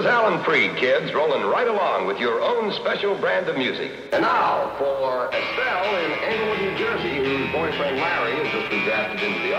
is Alan Freed, kids, rolling right along with your own special brand of music. And now, for Estelle in Englewood, New Jersey, whose boyfriend Larry has just been drafted into the